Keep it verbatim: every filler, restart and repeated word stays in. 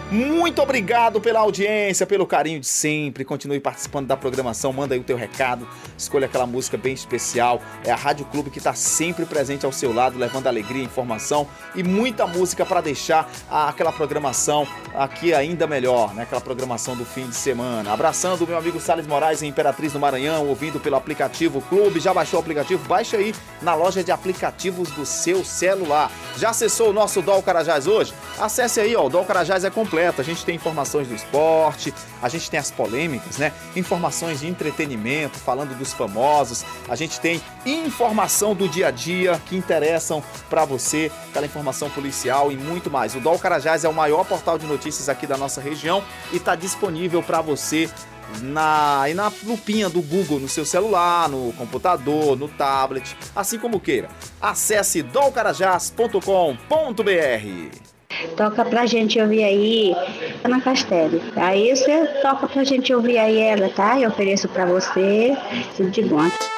Muito obrigado pela audiência, pelo carinho de sempre. Continue participando da programação, manda aí o teu recado, escolha aquela música bem especial. É a Rádio Clube que está sempre presente ao seu lado, levando alegria, informação e muita música para deixar aquela programação aqui ainda melhor, né? Aquela programação do fim de semana. Abraçando o meu amigo Salles Moraes em Imperatriz do Maranhão, ouvindo pelo aplicativo Clube. Já baixou o aplicativo? Baixa aí na loja de aplicativos do seu celular. Já acessou o nosso D O L Carajás hoje? Acesse aí, ó, o D O L Carajás é completo. A gente tem informações do esporte, a gente tem as polêmicas, né? Informações de entretenimento, falando dos famosos. A gente tem informação do dia a dia que interessam para você, aquela informação policial e muito mais. O D O L Carajás é o maior portal de notícias aqui da nossa região e está disponível para você na, e na lupinha do Google, no seu celular, no computador, no tablet, assim como queira. Acesse dol carajás ponto com ponto b r. Toca pra gente ouvir aí, Ana Castelli. Aí você toca pra gente ouvir aí ela, tá? Eu ofereço pra você, tudo de bom.